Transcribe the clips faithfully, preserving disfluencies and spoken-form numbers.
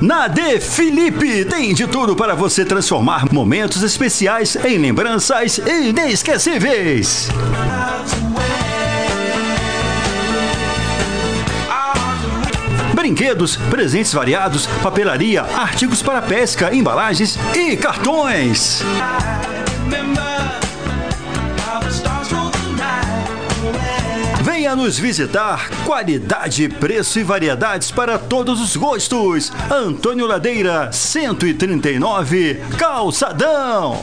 Na De Felipe tem de tudo para você transformar momentos especiais em lembranças inesquecíveis. Brinquedos, presentes variados, papelaria, artigos para pesca, embalagens e cartões. Venha nos visitar. Qualidade, preço e variedades para todos os gostos. Antônio Ladeira, cento e trinta e nove, Calçadão.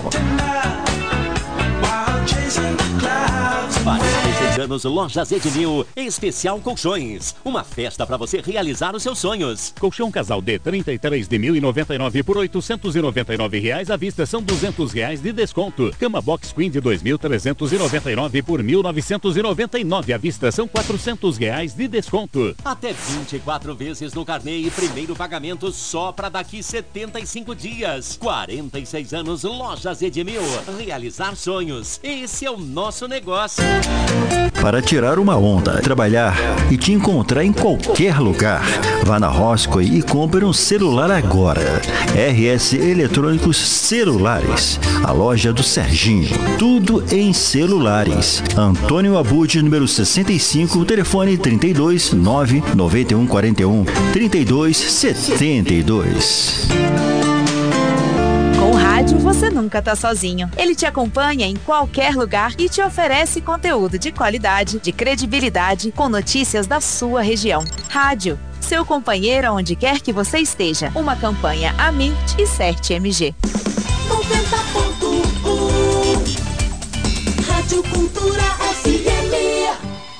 quarenta e seis anos, Lojas Edmil, especial colchões. Uma festa para você realizar os seus sonhos. Colchão Casal D trinta e três de mil e noventa e nove por oitocentos e noventa e nove reais à vista, são duzentos reais de desconto. Cama Box Queen de dois mil trezentos e noventa e nove por mil novecentos e noventa e nove à vista, são quatrocentos reais de desconto. Até vinte e quatro vezes no carnê e primeiro pagamento só para daqui setenta e cinco dias. quarenta e seis anos, Lojas Edmil. Realizar sonhos. Esse é o nosso negócio. Para tirar uma onda, trabalhar e te encontrar em qualquer lugar. Vá na Roscoe e compre um celular agora. R S Eletrônicos Celulares, a loja do Serginho. Tudo em celulares. Antônio Abud, número sessenta e cinco, telefone trinta e dois, nove nove um quatro um, trinta e dois setenta e dois. Com o rádio, você nunca tá sozinho. Ele te acompanha em qualquer lugar e te oferece conteúdo de qualidade, de credibilidade, com notícias da sua região. Rádio, seu companheiro onde quer que você esteja. Uma campanha Amint e Cert M G. noventa ponto um Rádio Cultura F M.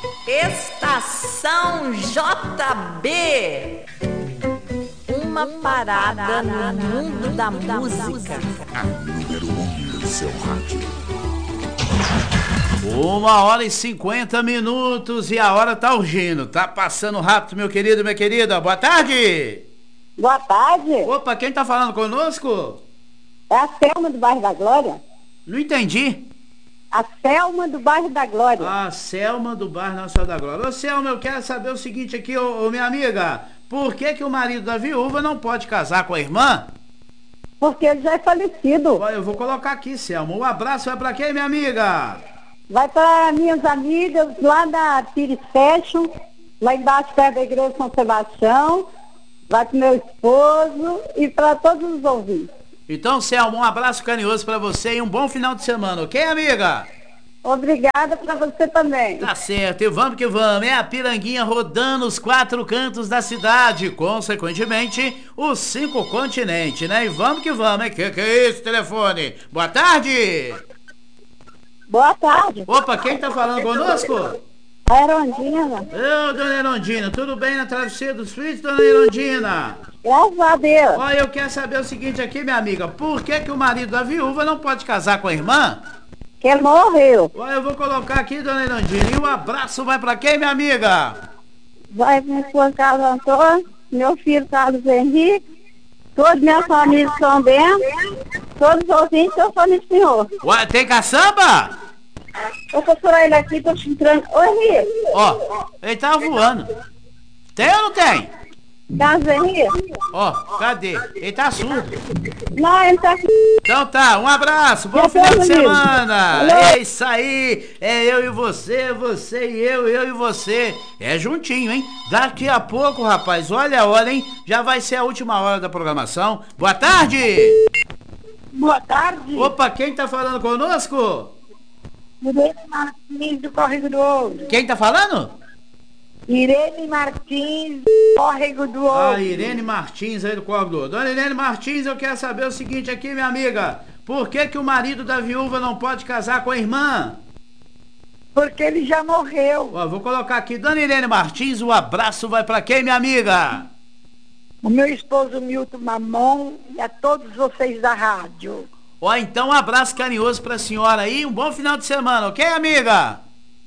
Estação J B. Uma parada no mundo da música. A número um do seu rádio. Uma hora e cinquenta minutos e a hora tá urgindo. Tá passando rápido, meu querido, minha querida. Boa tarde. Boa tarde. Opa, quem tá falando conosco? É a Selma do bairro da Glória. Não entendi. A Selma do bairro da Glória. A Selma do bairro Nossa Senhora da Glória. Ô Selma, eu quero saber o seguinte aqui, ô, ô minha amiga. Por que que o marido da viúva não pode casar com a irmã? Porque ele já é falecido. Olha, eu vou colocar aqui, Selma. Um abraço vai pra quem, minha amiga? Vai para minhas amigas lá da Pires Fashion, lá embaixo perto da igreja São Sebastião. Vai pro meu esposo e para todos os ouvintes. Então, Selma, um abraço carinhoso pra você e um bom final de semana, ok, amiga? Obrigada para você também. Tá certo, e vamos que vamos. É a Piranguinha rodando os quatro cantos da cidade, consequentemente, os cinco continentes, né? E vamos que vamos, hein? Que que é esse telefone? Boa tarde! Boa tarde. Opa, quem tá falando conosco? A Erondina. Ô, dona Erondina, tudo bem na travessia dos filhos, dona Erondina? Graças a Deus. Olha, eu quero saber o seguinte aqui, minha amiga. Por que que o marido da viúva não pode casar com a irmã? Que ele morreu. Olha, eu vou colocar aqui, dona Erondina. E um abraço vai pra quem, minha amiga? Vai pra minha esposa Carlos Antônio, meu filho Carlos Henrique, toda minha família de São Bento, todos os ouvintes, eu sou nesse senhor. Ué, tem caçamba? Eu vou procurar ele aqui, tô te entrando. Oi, Henrique. Ó, ele tá voando. Tem ou não tem? Carlos Henrique? Ó, cadê? Ele tá surdo. Não, ele tá aqui. Então tá, um abraço, bom Já final de tô, semana. amigo. É isso aí, é eu e você, você e eu, eu e você. É juntinho, hein? Daqui a pouco, rapaz, olha a hora, hein? Já vai ser a última hora da programação. Boa tarde! Boa tarde. Opa, quem tá falando conosco? Irene Martins do Córrego do Ouro. Quem tá falando? Irene Martins do Córrego do Ouro. Ah, Irene Martins aí do Córrego do Ouro. Dona Irene Martins, eu quero saber o seguinte aqui, minha amiga. Por que que o marido da viúva não pode casar com a irmã? Porque ele já morreu. Ó, vou colocar aqui, Dona Irene Martins, o abraço vai pra quem, minha amiga? O meu esposo Milton Mamon e a todos vocês da rádio. Ó, então um abraço carinhoso pra senhora aí, um bom final de semana, ok, amiga?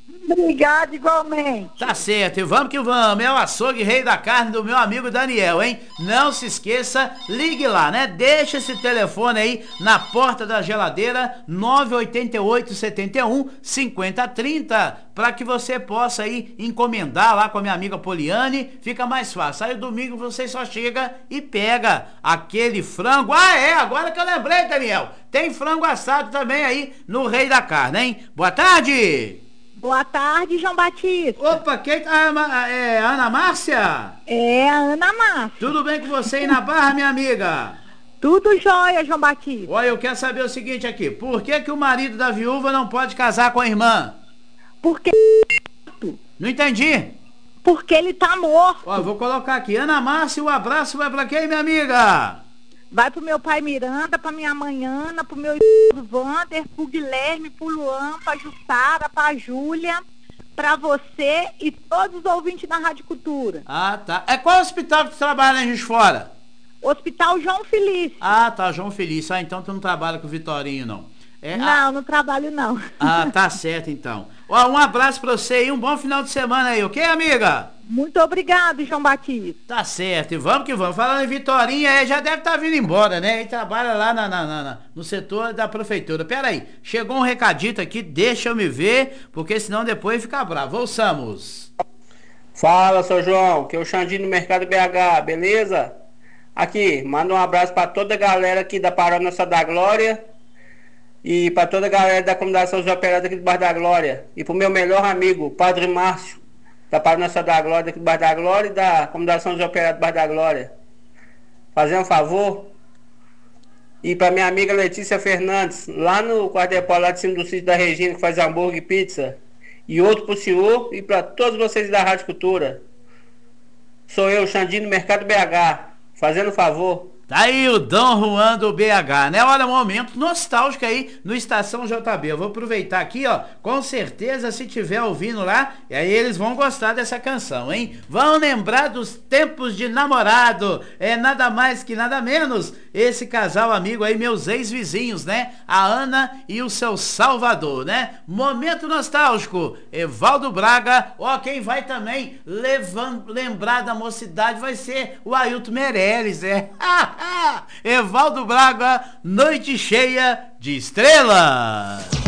Obrigada, igualmente. Tá certo, e vamos que vamos, é o açougue rei da carne do meu amigo Daniel, hein? Não se esqueça, ligue lá, né? Deixa esse telefone aí na porta da geladeira, nove oito oito, sete um, cinco zero três zero, para que você possa aí encomendar lá com a minha amiga Poliane, fica mais fácil. Aí o domingo você só chega e pega aquele frango. Ah, é, agora que eu lembrei, Daniel, tem frango assado também aí no Rei da Carne, hein? Boa tarde! Boa tarde, João Batista. Opa, quem tá? É Ana Márcia? É a Ana Márcia. Tudo bem com você aí na Barra, minha amiga? Tudo jóia, João Batista. Olha, eu quero saber o seguinte aqui. Por que que o marido da viúva não pode casar com a irmã? Porque... Não entendi. Porque ele tá morto. Ó, eu vou colocar aqui. Ana Márcia, o abraço vai pra quem, minha amiga? Vai pro meu pai Miranda, pra minha mãe Ana, pro meu esposo Wander, pro Guilherme, pro Luan, pra Jussara, pra Júlia, pra você e todos os ouvintes da Rádio Cultura. Ah, tá. É qual hospital que tu trabalha em Juiz de Fora? Hospital João Felício. Ah, tá, João Felício. Ah, então tu não trabalha com o Vitorinho, não. É, não, ah... não trabalho não. Ah, tá certo então. Ó, um abraço pra você e um bom final de semana aí, ok, amiga? Muito obrigado, João Batista. Tá certo, e vamos que vamos. Falando em Vitorinha, ele já deve estar tá vindo embora, né? Ele trabalha lá na, na, na, no setor da prefeitura. Pera aí, chegou um recadito aqui, deixa eu me ver, porque senão depois fica bravo. Ouçamos. Fala, seu João, que é o Xandinho do Mercado B H, beleza? Aqui, manda um abraço pra toda a galera aqui da Paróquia Nossa da Glória e pra toda a galera da Comunidade São José Operário aqui do Bairro da Glória e pro meu melhor amigo, Padre Márcio, da Paróquia Nossa da Glória aqui do Bairro da Glória e da Comunidade São José Operário do Bairro da Glória. Fazer um favor. E pra minha amiga Letícia Fernandes, lá no quartel lá de cima do sítio da Regina, que faz hambúrguer e pizza. E outro pro senhor e pra todos vocês da Rádio Cultura. Sou eu, Xandinho do Mercado B H, fazendo favor. Tá aí o Dom Juan do B H, né? Olha, momento nostálgico aí no Estação J B. Eu vou aproveitar aqui, ó. Com certeza, se tiver ouvindo lá, e aí eles vão gostar dessa canção, hein? Vão lembrar dos tempos de namorado. É nada mais que nada menos esse casal amigo aí, meus ex-vizinhos, né? A Ana e o seu Salvador, né? Momento nostálgico. Evaldo Braga. Ó, quem vai também levam, lembrar da mocidade vai ser o Ailton Meirelles, é. Evaldo Braga, Noite Cheia de Estrelas.